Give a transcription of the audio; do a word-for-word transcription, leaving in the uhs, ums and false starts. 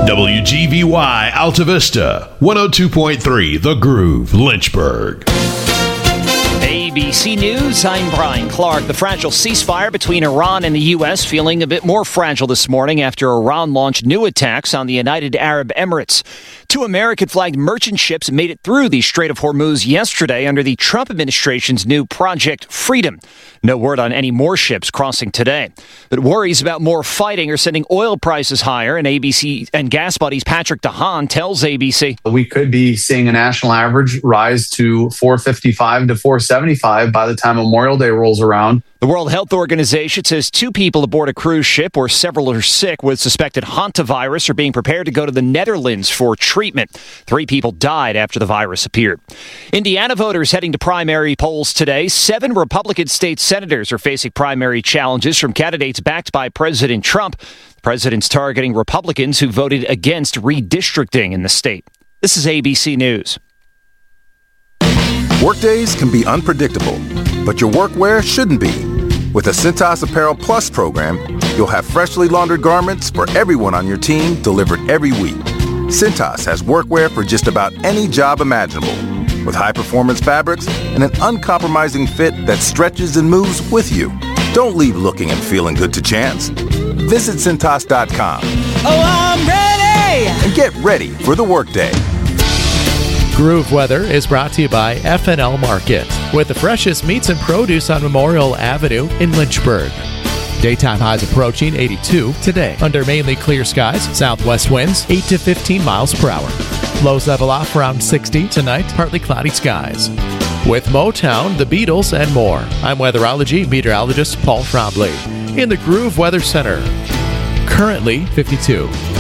W G V Y Alta Vista, one oh two point three The Groove, Lynchburg. A B C News, I'm Brian Clark. The fragile ceasefire between Iran and the U S feeling a bit more fragile this morning after Iran launched new attacks on the United Arab Emirates. Two American-flagged merchant ships made it through the Strait of Hormuz yesterday under the Trump administration's new Project Freedom. No word on any more ships crossing today. But worries about more fighting are sending oil prices higher, and A B C and Gas Buddies Patrick DeHaan tells A B C. We could be seeing a national average rise to four fifty-five to four seventy-five by the time Memorial Day rolls around. The World Health Organization says two people aboard a cruise ship, where several are sick with suspected hantavirus, are being prepared to go to the Netherlands for treatment. Three people died after the virus appeared. Indiana voters heading to primary polls today. Seven Republican state senators are facing primary challenges from candidates backed by President Trump. The president's targeting Republicans who voted against redistricting in the state. This is A B C News. Workdays can be unpredictable, but your workwear shouldn't be. With the Cintas Apparel Plus program, you'll have freshly laundered garments for everyone on your team delivered every week. Cintas has workwear for just about any job imaginable, with high-performance fabrics and an uncompromising fit that stretches and moves with you. Don't leave looking and feeling good to chance. Visit Cintas dot com. Oh, I'm ready! And get ready for the workday. Groove Weather is brought to you by F and L Market, with the freshest meats and produce on Memorial Avenue in Lynchburg. Daytime highs approaching eighty-two today under mainly clear skies, southwest winds eight to fifteen miles per hour. Lows level off around sixty tonight, partly cloudy skies. With Motown, the Beatles, and more, I'm weatherology meteorologist Paul Trombley in the Groove Weather Center. Currently fifty-two.